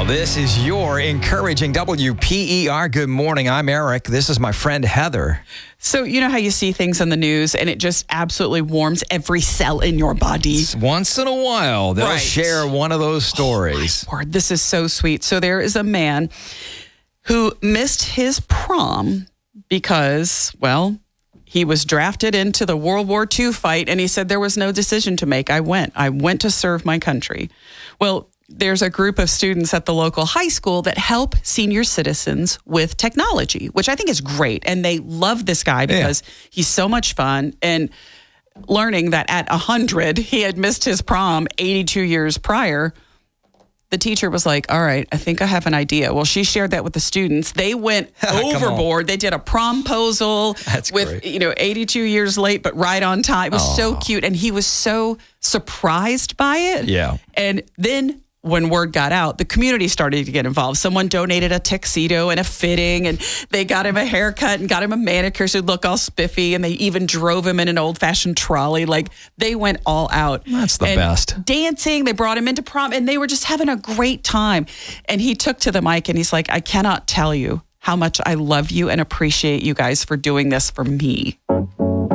This is your encouraging WPER. Good morning. I'm Eric. This is my friend Heather. So you know how you see things on the news and it just absolutely warms every cell in your body? Once in a while, they'll Right. share one of those stories. Oh my word, this is so sweet. So there is a man who missed his prom because, well, he was drafted into the World War II fight, and he said there was no decision to make. I went to serve my country. Well, there's a group of students at the local high school that help senior citizens with technology, which I think is great. And they love this guy because he's so much fun. And learning that at 100, he had missed his prom 82 years prior, the teacher was like, all right, I think I have an idea. Well, she shared that with the students. They went overboard. They did a promposal with, great. 82 years late, but right on time. It was so cute. And he was so surprised by it. Yeah. And then when word got out, the community started to get involved. Someone donated a tuxedo and a fitting, and they got him a haircut and got him a manicure so he'd look all spiffy, and they even drove him in an old-fashioned trolley. Like, they went all out. That's the best. Dancing, they brought him into prom, and they were just having a great time. And he took to the mic, and he's like, I cannot tell you how much I love you and appreciate you guys for doing this for me.